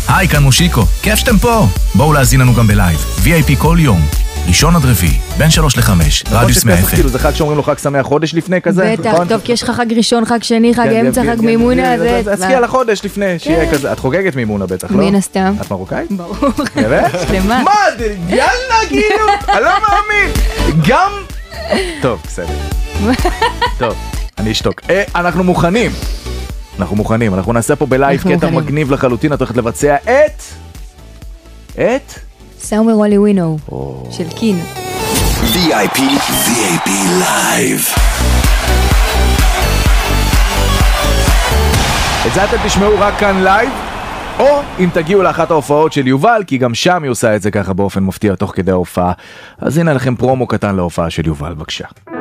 היי, כאן מושיקו, כיף שאתם פה. בואו להזין לנו גם בלייב, VIP כל יום, ראשון עד רביעי, בין 3 ל-5, רדיוס 100 FM. זה חג שאומרים לו חג שמח חודש לפני כזה? בטח, טוב, כי יש לך חג ראשון, חג שני, חג אמצע, חג מימונה. אז תזכי על החודש לפני, שיהיה כזה. את חוגגת מימונה בטח, לא? מן הסתם. את מרוקאית? ברור. באמת? שלמה. מה, יאללה, כאילו, אני לא מאמין. גם... טוב, בסדר. טוב, אני אשתוק. אנחנו מוכנים. אנחנו נעשה פה בלייב קטע מגניב לחלוטין. את הולכת לבצע את? סאומר וולי ווינו, של קין. VIP Live. את זה אתם תשמעו רק כאן לייב, או אם תגיעו לאחת ההופעות של יובל, כי גם שם היא עושה את זה ככה באופן מפתיע תוך כדי ההופעה. אז הנה לכם פרומו קטן להופעה של יובל, בבקשה.